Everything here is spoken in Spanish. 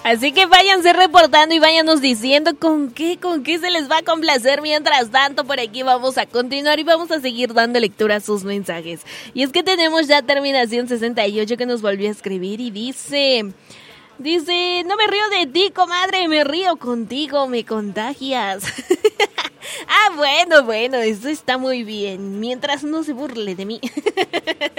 Así que váyanse reportando y váyanos diciendo con qué se les va a complacer. Mientras tanto, por aquí vamos a continuar y vamos a seguir dando lectura a sus mensajes. Y es que tenemos ya terminación 68 que nos volvió a escribir y dice, no me río de ti, comadre, me río contigo, me contagias. Bueno, eso está muy bien, mientras no se burle de mí.